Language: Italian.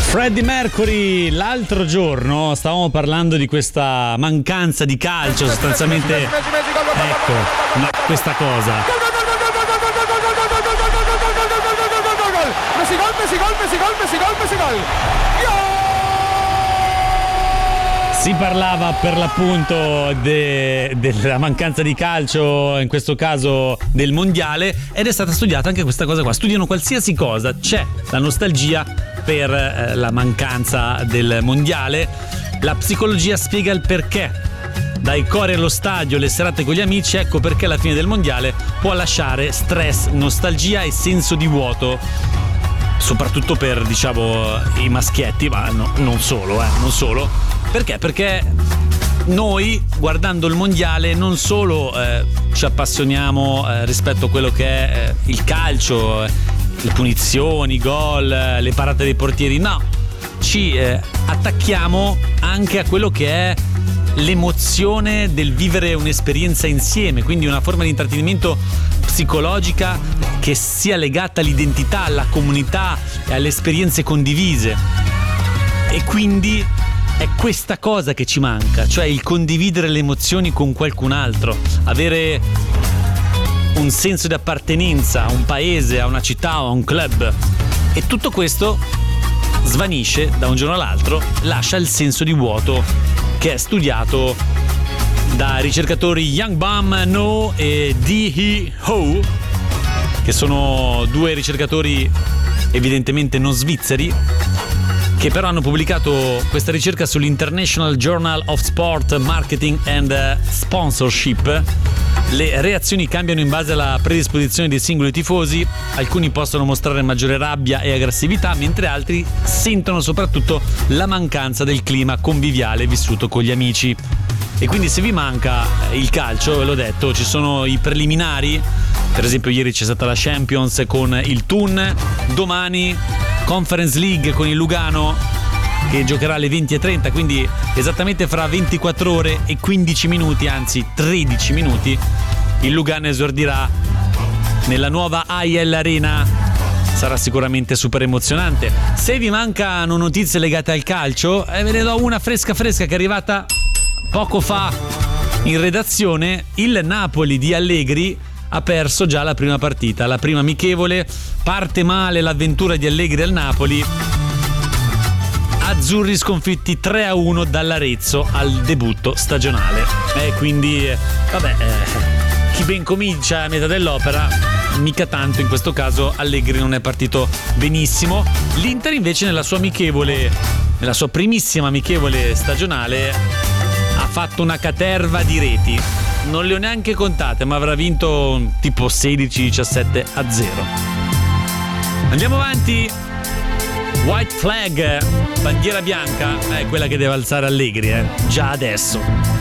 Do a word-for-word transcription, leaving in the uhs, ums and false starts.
Freddie Mercury. L'altro giorno stavamo parlando di questa mancanza di calcio, sostanzialmente, ecco, no, questa cosa. Messi gol, Messi gol, Messi gol, Messi gol, Messi gol. Si parlava per l'appunto de, della mancanza di calcio, in questo caso del mondiale, ed è stata studiata anche questa cosa qua. Studiano qualsiasi cosa, c'è la nostalgia per eh, la mancanza del mondiale. La psicologia spiega il perché. Dai cori allo stadio, le serate con gli amici, ecco perché la fine del mondiale può lasciare stress, nostalgia e senso di vuoto. Soprattutto per, diciamo, i maschietti, ma no, non solo, eh, non solo. Perché? Perché noi, guardando il mondiale, non solo eh, ci appassioniamo eh, rispetto a quello che è eh, il calcio, eh, le punizioni, i gol, eh, le parate dei portieri, no, ci eh, attacchiamo anche a quello che è l'emozione del vivere un'esperienza insieme, quindi una forma di intrattenimento psicologica che sia legata all'identità, alla comunità e alle esperienze condivise. E quindi è questa cosa che ci manca, cioè il condividere le emozioni con qualcun altro, avere un senso di appartenenza a un paese, a una città o a un club. E tutto questo svanisce da un giorno all'altro, lascia il senso di vuoto che è studiato da ricercatori Young Bam No e Dee Hee Ho, che sono due ricercatori evidentemente non svizzeri, che però hanno pubblicato questa ricerca sull'International Journal of Sport Marketing and Sponsorship. Le reazioni cambiano in base alla predisposizione dei singoli tifosi. Alcuni possono mostrare maggiore rabbia e aggressività, mentre altri sentono soprattutto la mancanza del clima conviviale vissuto con gli amici. E quindi se vi manca il calcio, ve l'ho detto, ci sono i preliminari. Per esempio ieri c'è stata la Champions con il Thun, domani Conference League con il Lugano che giocherà alle venti e trenta, quindi esattamente fra ventiquattro ore e quindici minuti, anzi tredici minuti, il Lugano esordirà nella nuova A I L Arena. Sarà sicuramente super emozionante. Se vi mancano notizie legate al calcio, eh, ve ne do una fresca fresca che è arrivata poco fa in redazione. Il Napoli di Allegri ha perso già la prima partita, la prima amichevole. Parte male l'avventura di Allegri al Napoli. Azzurri sconfitti tre a uno dall'Arezzo al debutto stagionale. E eh, quindi, eh, vabbè, eh, chi ben comincia a metà dell'opera, mica tanto. In questo caso Allegri non è partito benissimo. L'Inter invece nella sua amichevole, nella sua primissima amichevole stagionale, ha fatto una caterva di reti. Non le ho neanche contate, ma avrà vinto tipo sedici diciassette a zero. Andiamo avanti. White flag, bandiera bianca, è quella che deve alzare Allegri, eh, già adesso.